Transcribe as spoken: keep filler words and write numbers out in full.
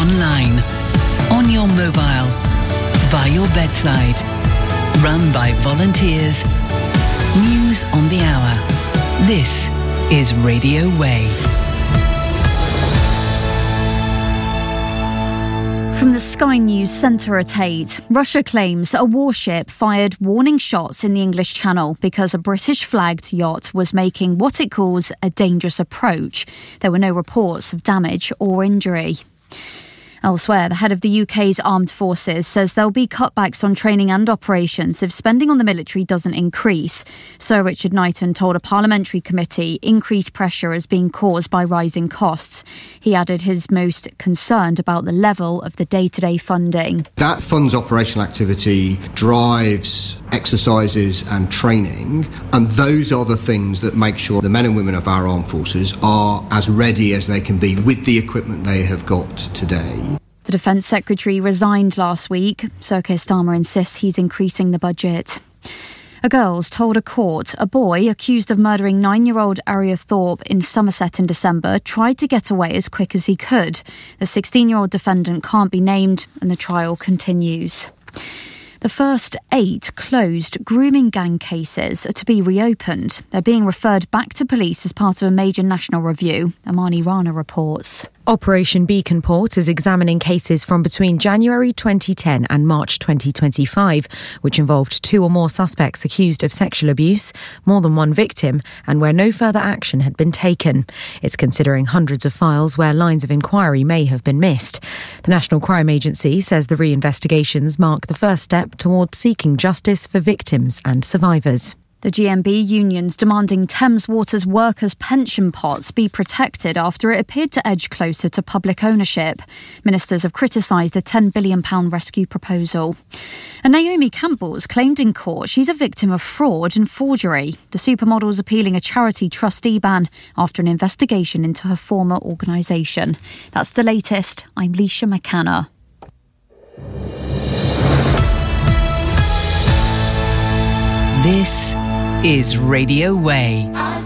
online, on your mobile, by your bedside. Run by volunteers. News on the hour. This is Radio Way. From the Sky News Centre at eight, Russia claims a warship fired warning shots in the English Channel because a British-flagged yacht was making what it calls a dangerous approach. There were no reports of damage or injury. Elsewhere, the head of the U K's armed forces says there'll be cutbacks on training and operations if spending on the military doesn't increase. Sir Richard Knighton told a parliamentary committee increased pressure is being caused by rising costs. He added he's most concerned about the level of the day-to-day funding. That funds operational activity, drives exercises and training, and those are the things that make sure the men and women of our armed forces are as ready as they can be with the equipment they have got today. The Defence Secretary resigned last week. Sir Keir Starmer insists he's increasing the budget. A girl's told a court a boy accused of murdering nine-year-old Aria Thorpe in Somerset in December tried to get away as quick as he could. The sixteen-year-old defendant can't be named and the trial continues. The first eight closed grooming gang cases are to be reopened. They're being referred back to police as part of a major national review. Amani Rana reports. Operation Beacon Port is examining cases from between January twenty ten and March twenty twenty-five, which involved two or more suspects accused of sexual abuse, more than one victim, and where no further action had been taken. It's considering hundreds of files where lines of inquiry may have been missed. The National Crime Agency says the reinvestigations mark the first step towards seeking justice for victims and survivors. The G M B unions demanding Thames Water's workers' pension pots be protected after it appeared to edge closer to public ownership. Ministers have criticised a ten billion pounds rescue proposal. And Naomi Campbell's claimed in court she's a victim of fraud and forgery. The supermodel's appealing a charity trustee ban after an investigation into her former organisation. That's the latest. I'm Leisha McCanna. This is Radio Way.